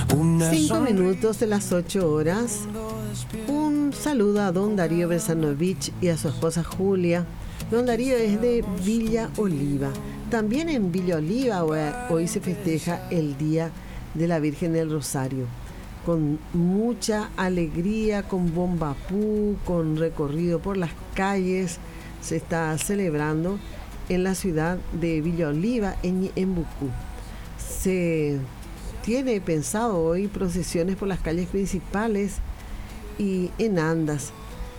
5 minutos de las 8 horas. Un saludo a don Darío Berzanovich y a su esposa Julia. Don Darío es de Villa Oliva. También en Villa Oliva hoy se festeja el Día de la Virgen del Rosario. Con mucha alegría, con bombapú, con recorrido por las calles, se está celebrando en la ciudad de Villa Oliva, en Bucú. Se tiene pensado hoy procesiones por las calles principales y en andas.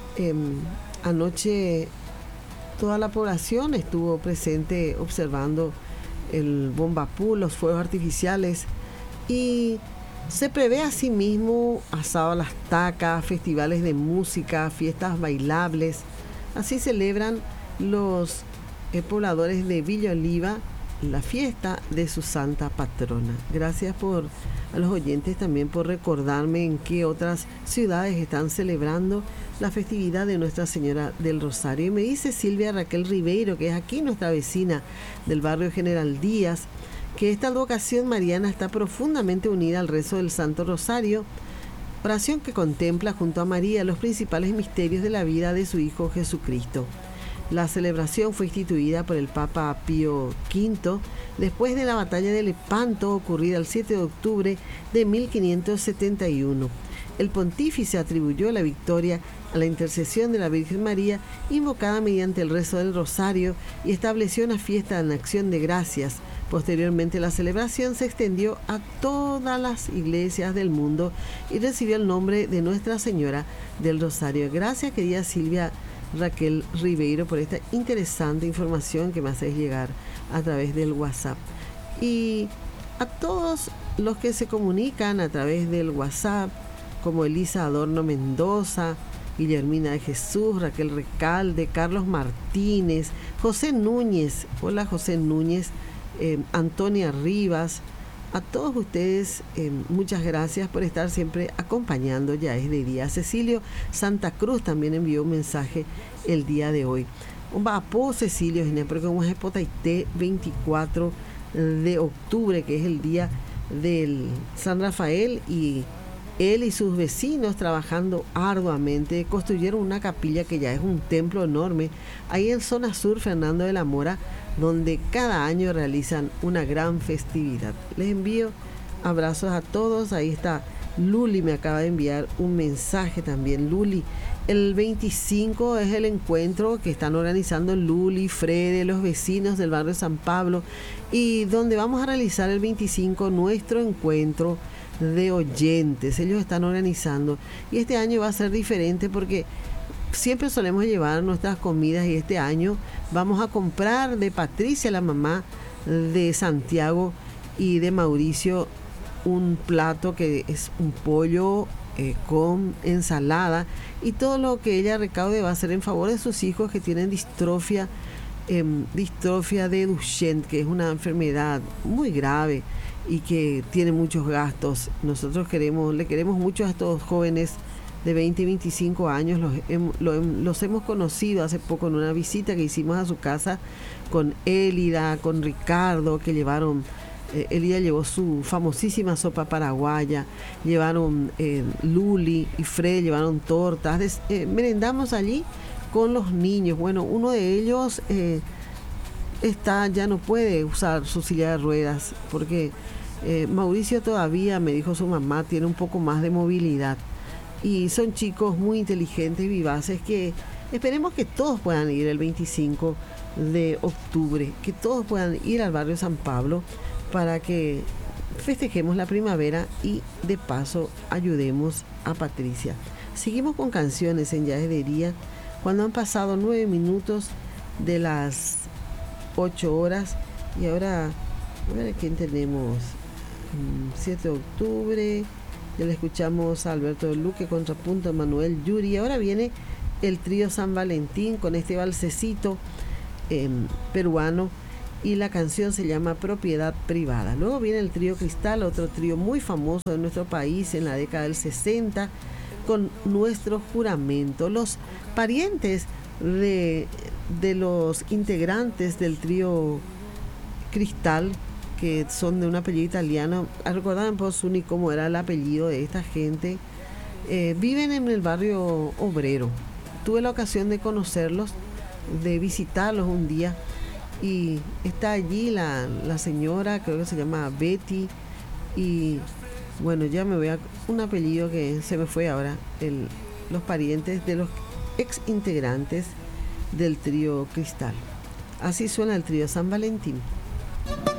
Anoche toda la población estuvo presente observando el bombapú, los fuegos artificiales, y se prevé asimismo asado a las tacas, festivales de música, fiestas bailables. Así celebran los pobladores de Villa Oliva la fiesta de su santa patrona. Gracias a los oyentes también por recordarme en qué otras ciudades están celebrando la festividad de Nuestra Señora del Rosario. Y me dice Silvia Raquel Ribeiro, que es aquí nuestra vecina del barrio General Díaz, que esta advocación mariana está profundamente unida al rezo del Santo Rosario, oración que contempla junto a María los principales misterios de la vida de su Hijo Jesucristo. La celebración fue instituida por el Papa Pío V después de la batalla de Lepanto ocurrida el 7 de octubre de 1571. El pontífice atribuyó la victoria a la intercesión de la Virgen María, invocada mediante el rezo del Rosario, y estableció una fiesta en acción de gracias. Posteriormente, la celebración se extendió a todas las iglesias del mundo y recibió el nombre de Nuestra Señora del Rosario. Gracias, querida Silvia Raquel Ribeiro, por esta interesante información que me haces llegar a través del WhatsApp. Y a todos los que se comunican a través del WhatsApp, como Elisa Adorno Mendoza, Guillermina de Jesús, Raquel Recalde, Carlos Martínez, José Núñez, hola José Núñez, Antonia Rivas, a todos ustedes, muchas gracias por estar siempre acompañando. Ya es de día. Cecilio Santa Cruz también envió un mensaje el día de hoy. Un vapo Cecilio, porque un Potaité 24 de octubre, que es el día del San Rafael, y él y sus vecinos, trabajando arduamente, construyeron una capilla que ya es un templo enorme ahí en zona sur Fernando de la Mora, donde cada año realizan una gran festividad. Les envío abrazos a todos. Ahí está Luli, me acaba de enviar un mensaje también. Luli, el 25 es el encuentro que están organizando Luli, Frede, los vecinos del barrio San Pablo, y donde vamos a realizar el 25 nuestro encuentro de oyentes. Ellos están organizando, y este año va a ser diferente porque siempre solemos llevar nuestras comidas, y este año vamos a comprar de Patricia, la mamá de Santiago y de Mauricio, un plato que es un pollo con ensalada, y todo lo que ella recaude va a ser en favor de sus hijos que tienen distrofia de Duchenne, que es una enfermedad muy grave y que tiene muchos gastos. Nosotros le queremos mucho a estos jóvenes de 20 y 25 años. Los hemos conocido hace poco en una visita que hicimos a su casa con Élida, con Ricardo, que llevaron, Élida llevó su famosísima sopa paraguaya, llevaron Luli y Fred, llevaron tortas, merendamos allí con los niños. Bueno, uno de ellos ya no puede usar su silla de ruedas porque Mauricio todavía, me dijo su mamá, tiene un poco más de movilidad. Y son chicos muy inteligentes y vivaces que esperemos que todos puedan ir el 25 de octubre, que todos puedan ir al barrio San Pablo para que festejemos la primavera y de paso ayudemos a Patricia. Seguimos con canciones en Ya es de día, cuando han pasado 9 minutos de las 8 horas. Y ahora, a ver quién tenemos. 7 de octubre, ya le escuchamos a Alberto Luque, contrapunto a Manuel Yuri. Ahora viene el trío San Valentín con este balsecito peruano, y la canción se llama Propiedad Privada. Luego viene el trío Cristal, otro trío muy famoso de nuestro país en la década del 60, con Nuestro Juramento. Los parientes de los integrantes del trío Cristal que son de un apellido italiano. Recordaban por Zuni cómo era el apellido de esta gente. Viven en el barrio obrero. Tuve la ocasión de conocerlos, de visitarlos un día, y está allí la señora, creo que se llama Betty, y bueno, ya me voy a un apellido que se me fue ahora, los parientes de los ex integrantes del trío Cristal. Así suena el trío San Valentín.